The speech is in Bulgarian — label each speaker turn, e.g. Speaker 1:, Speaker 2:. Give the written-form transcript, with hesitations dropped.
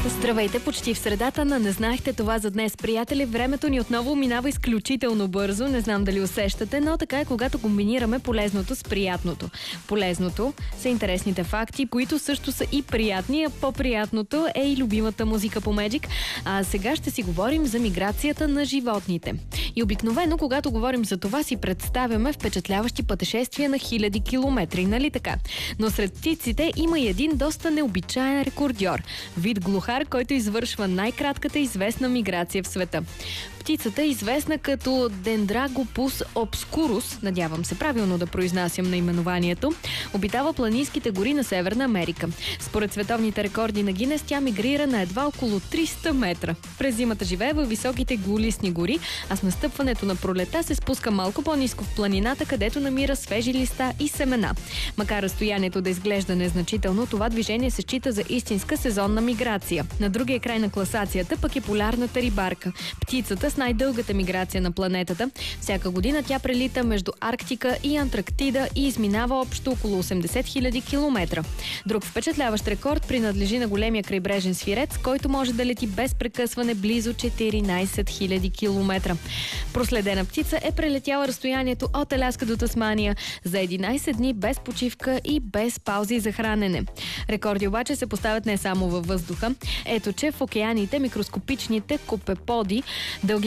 Speaker 1: Здравейте, почти в средата на "Не знаехте това за днес", приятели. Времето ни отново минава изключително бързо, не знам дали усещате, но така е, когато комбинираме полезното с приятното. Полезното са интересните факти, които също са и приятни, а по-приятното е и любимата музика по Magic. А сега ще си говорим за миграцията на животните. И обикновено, когато говорим за това, си представяме впечатляващи пътешествия на хиляди километри, нали така? Но сред птиците има и един доста необичаен рекордьор. Вид глухар, който извършва най-кратката известна миграция в света. Птицата е известна като Дендрагопус обскурус, надявам се правилно да произнасям наименованието, обитава планинските гори на Северна Америка. Според световните рекорди на Гинес, тя мигрира на едва около 300 метра. През зимата живее във високите глулистни гори, а с настъпването на пролета се спуска малко по-ниско в планината, където намира свежи листа и семена. Макар разстоянието да изглежда незначително, това движение се счита за истинска сезонна миграция. На другия край на класацията пък е полярната рибарка. Птицата с най-дългата миграция на планетата. Всяка година тя прелита между Арктика и Антарктида и изминава общо около 80 000 километра. Друг впечатляващ рекорд принадлежи на големия крайбрежен свирец, който може да лети без прекъсване близо 14 000 километра. Проследена птица е прелетяла разстоянието от Аляска до Тасмания за 11 дни без почивка и без паузи за хранене. Рекорди обаче се поставят не само във въздуха. Ето, че в океаните микроскопичните копеподи, дълги